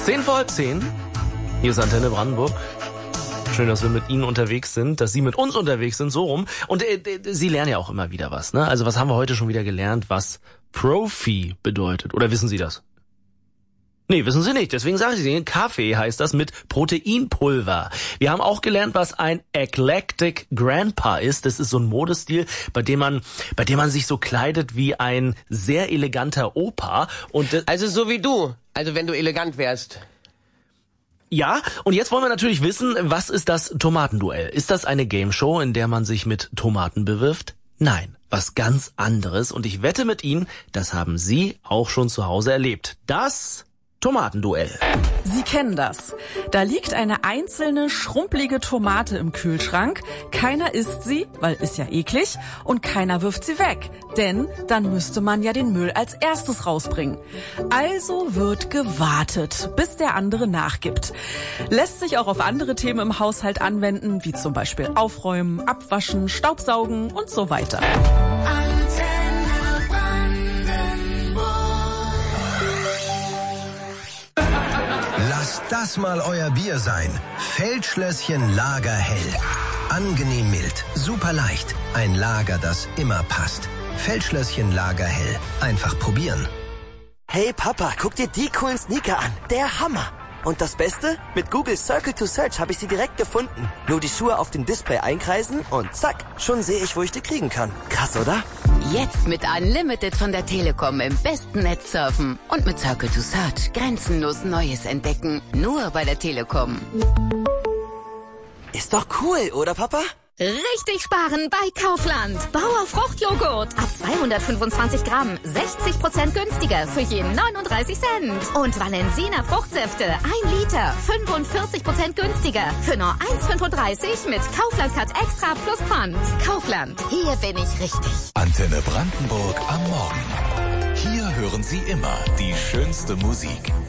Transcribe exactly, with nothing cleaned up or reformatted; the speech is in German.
Zehn vor halb zehn. Hier ist Antenne Brandenburg. Schön, dass wir mit Ihnen unterwegs sind, dass Sie mit uns unterwegs sind, so rum. Und äh, Sie lernen ja auch immer wieder was, ne? Also was haben wir heute schon wieder gelernt, was Profi bedeutet? Oder wissen Sie das? Nee, wissen Sie nicht. Deswegen sage ich Ihnen, Kaffee heißt das mit Proteinpulver. Wir haben auch gelernt, was ein Eclectic Grandpa ist. Das ist so ein Modestil, bei dem man, bei dem man sich so kleidet wie ein sehr eleganter Opa. Und das, also so wie du. Also wenn du elegant wärst. Ja, und jetzt wollen wir natürlich wissen, was ist das Tomatenduell? Ist das eine Gameshow, in der man sich mit Tomaten bewirft? Nein, was ganz anderes. Und ich wette mit Ihnen, das haben Sie auch schon zu Hause erlebt. Das Tomatenduell. Sie kennen das. Da liegt eine einzelne, schrumpelige Tomate im Kühlschrank. Keiner isst sie, weil ist ja eklig, und keiner wirft sie weg. Denn dann müsste man ja den Müll als erstes rausbringen. Also wird gewartet, bis der andere nachgibt. Lässt sich auch auf andere Themen im Haushalt anwenden, wie zum Beispiel Aufräumen, Abwaschen, Staubsaugen und so weiter. Lasst das mal euer Bier sein. Feldschlösschen Lagerhell. Angenehm mild, super leicht. Ein Lager, das immer passt. Feldschlösschen Lagerhell. Einfach probieren. Hey Papa, guck dir die coolen Sneaker an. Der Hammer. Und das Beste? Mit Google Circle to Search habe ich sie direkt gefunden. Nur die Schuhe auf dem Display einkreisen und zack, schon sehe ich, wo ich die kriegen kann. Krass, oder? Jetzt mit Unlimited von der Telekom im besten Netz surfen und mit Circle to Search grenzenlos Neues entdecken. Nur bei der Telekom. Ist doch cool, oder Papa? Richtig sparen bei Kaufland. Bauer Fruchtjoghurt ab zweihundertfünfundzwanzig Gramm, sechzig Prozent günstiger für je neununddreißig Cent. Und Valensina Fruchtsäfte, ein Liter, fünfundvierzig Prozent günstiger für nur eins Komma fünfunddreißig mit Kaufland Cut Extra plus Pfand. Kaufland, hier bin ich richtig. Antenne Brandenburg am Morgen. Hier hören Sie immer die schönste Musik.